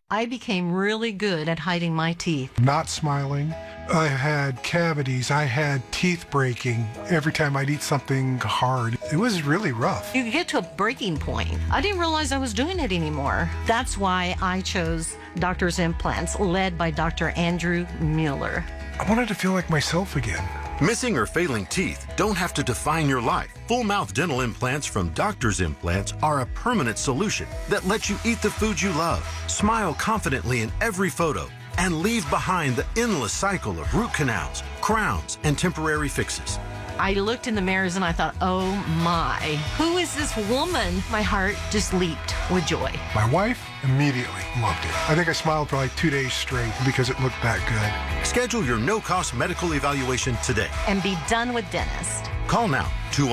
I became really good at hiding my teeth. Not smiling. I had cavities. I had teeth breaking every time I'd eat something hard. It was really rough. You get to a breaking point. I didn't realize I was doing it anymore. That's why I chose Doctor's Implants, led by Dr. Andrew Mueller. I wanted to feel like myself again. Missing or failing teeth don't have to define your life. Full mouth dental implants from Doctor's Implants are a permanent solution that lets you eat the food you love, smile confidently in every photo, and leave behind the endless cycle of root canals, crowns, and temporary fixes. I looked in the mirrors and I thought, oh my, who is this woman? My heart just leaped with joy. My wife immediately loved it. I think I smiled for like 2 days straight because it looked that good. Schedule your no-cost medical evaluation today. And be done with dentist. Call now,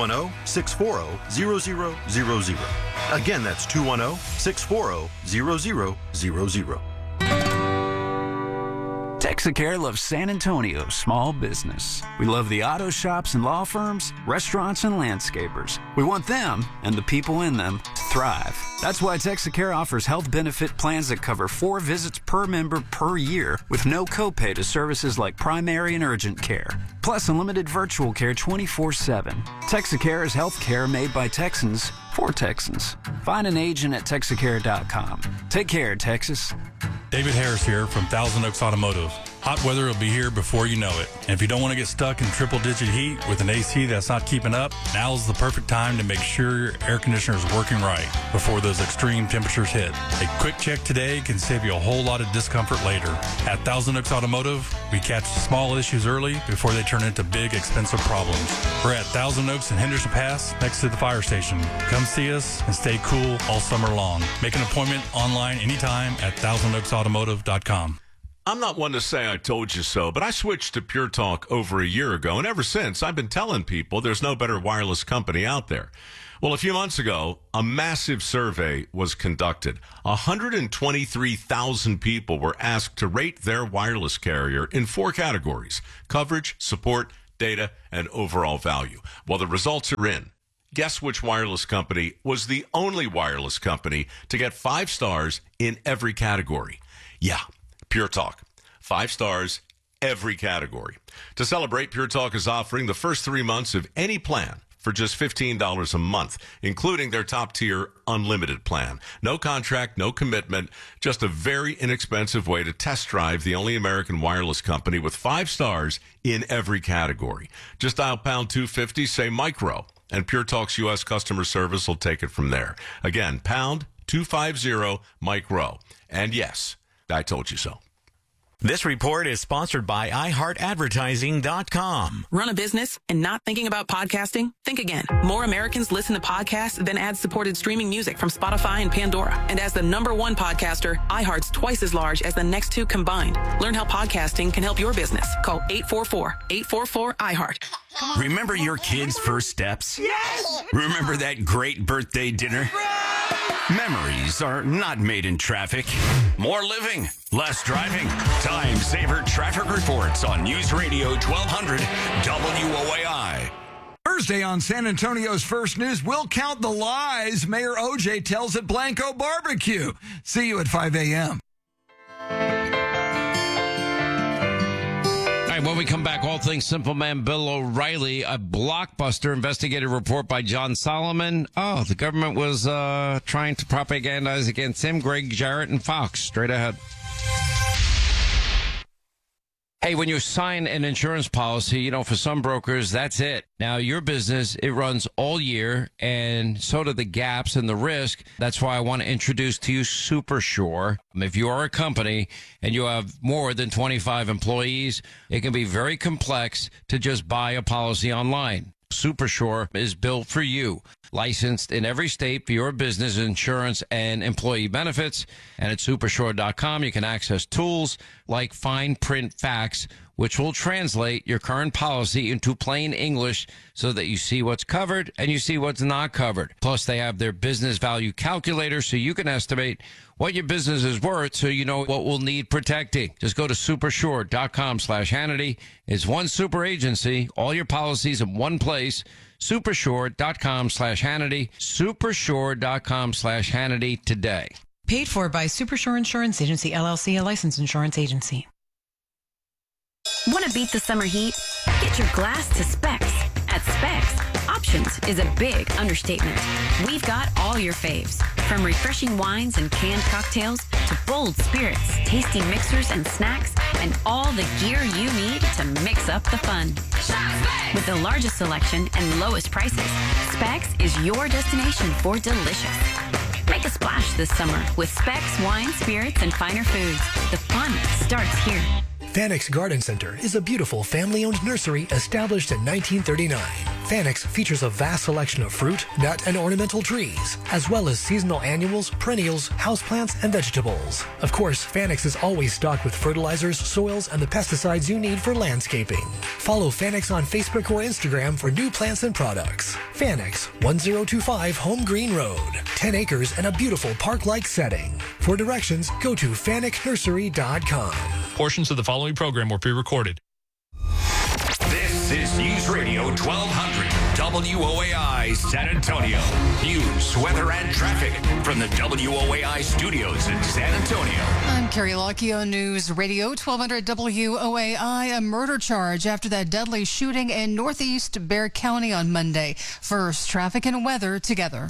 210-640-0000. Again, that's 210-640-0000. Texacare loves San Antonio's small business. We love the auto shops and law firms, restaurants and landscapers. We want them and the people in them to thrive. That's why Texacare offers health benefit plans that cover 4 visits per member per year with no copay to services like primary and urgent care. Plus unlimited virtual care 24/7. Texacare is health care made by Texans for Texans. Find an agent at Texacare.com. Take care, Texas. David Harris here from Thousand Oaks Automotive. Hot weather will be here before you know it. And if you don't want to get stuck in triple-digit heat with an AC that's not keeping up, now's the perfect time to make sure your air conditioner is working right before those extreme temperatures hit. A quick check today can save you a whole lot of discomfort later. At Thousand Oaks Automotive, we catch the small issues early before they turn into big, expensive problems. We're at Thousand Oaks and Henderson Pass next to the fire station. Come see us and stay cool all summer long. Make an appointment online anytime at thousandoaksautomotive.com. I'm not one to say I told you so, but I switched to Pure Talk over a year ago, and ever since, I've been telling people there's no better wireless company out there. Well, a few months ago, a massive survey was conducted. 123,000 people were asked to rate their wireless carrier in 4 categories: coverage, support, data, and overall value. Well, the results are in. Guess which wireless company was the only wireless company to get 5 stars in every category? Yeah, Pure Talk. 5 stars, every category. To celebrate, Pure Talk is offering the first 3 months of any plan for just $15 a month, including their top-tier unlimited plan. No contract, no commitment, just a very inexpensive way to test drive the only American wireless company with 5 stars in every category. Just dial pound 250, say micro, and Pure Talk's U.S. customer service will take it from there. Again, pound 250 micro. And yes, I told you so. This report is sponsored by iHeartAdvertising.com. Run a business and not thinking about podcasting? Think again. More Americans listen to podcasts than ad-supported streaming music from Spotify and Pandora. And as the #1 podcaster, iHeart's twice as large as the next 2 combined. Learn how podcasting can help your business. Call 844-844-iHeart. Remember your kids' first steps? Yes! Remember that great birthday dinner? Memories are not made in traffic. More living, less driving. Time Saver Traffic Reports on News Radio 1200 WOAI. Thursday on San Antonio's First News, we'll count the lies Mayor OJ tells at Blanco Barbecue. See you at 5 a.m. When we come back, all things Simple Man Bill O'Reilly, a blockbuster investigative report by John Solomon. Oh, the government was trying to propagandize against him, Greg Jarrett, and Fox. Straight ahead. Hey, when you sign an insurance policy, for some brokers, that's it. Now, your business, it runs all year, and so do the gaps and the risk. That's why I want to introduce to you SuperSure. If you are a company and you have more than 25 employees, it can be very complex to just buy a policy online. SuperSure is built for you, licensed in every state for your business insurance and employee benefits. And at supersure.com, you can access tools like fine print facts, which will translate your current policy into plain English so that you see what's covered and you see what's not covered. Plus, they have their business value calculator so you can estimate what your business is worth so you know what will need protecting. Just go to supersure.com/Hannity. It's one super agency, all your policies in one place. Supersure.com/Hannity. Supersure.com/Hannity today. Paid for by Supershore Insurance Agency, LLC, a licensed insurance agency. Want to beat the summer heat? Get your glass to Specs. At Specs, options is a big understatement. We've got all your faves, from refreshing wines and canned cocktails to bold spirits, tasty mixers and snacks, and all the gear you need to mix up the fun. With the largest selection and lowest prices, Specs is your destination for delicious. Make a splash this summer with Specs wine, spirits, and finer foods. The fun starts here. Fanix Garden Center is a beautiful family-owned nursery established in 1939. Fanix features a vast selection of fruit, nut, and ornamental trees, as well as seasonal annuals, perennials, houseplants, and vegetables. Of course, Fanix is always stocked with fertilizers, soils, and the pesticides you need for landscaping. Follow Fanix on Facebook or Instagram for new plants and products. Fanix, 1025 Home Green Road. 10 acres and a beautiful park-like setting. For directions, go to fanixnursery.com. Portions of the following program were pre-recorded. This is News Radio 1200 WOAI San Antonio. News, weather, and traffic from the WOAI studios in San Antonio. I'm Carrie Locchio, News Radio 1200 WOAI. A murder charge after that deadly shooting in Northeast Bexar County on Monday. First, traffic and weather together.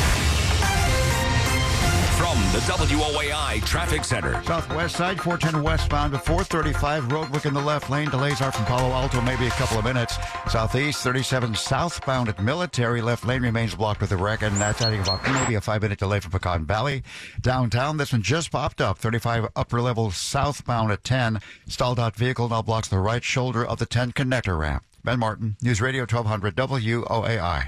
From the WOAI Traffic Center. Southwest side, 410 westbound to 435. Roadwork in the left lane. Delays are from Palo Alto, maybe a couple of minutes. Southeast, 37 southbound at Military. Left lane remains blocked with a wreck, and that's adding about maybe a 5-minute delay from Pecan Valley. Downtown, this one just popped up. 35 upper level southbound at 10. Stalled out vehicle now blocks the right shoulder of the 10 connector ramp. Ben Martin, News Radio 1200 WOAI.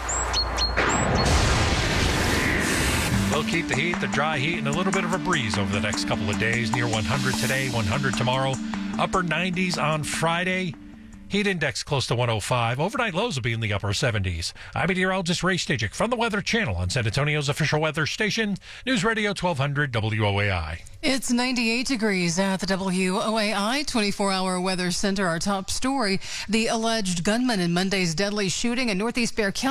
We'll keep the heat, the dry heat, and a little bit of a breeze over the next couple of days. Near 100 today, 100 tomorrow. Upper 90s on Friday. Heat index close to 105. Overnight lows will be in the upper 70s. I'm meteorologist Ray Stajic from the Weather Channel on San Antonio's official weather station, News Radio 1200 WOAI. It's 98 degrees at the WOAI 24-hour weather center. Our top story, the alleged gunman in Monday's deadly shooting in Northeast Bexar County.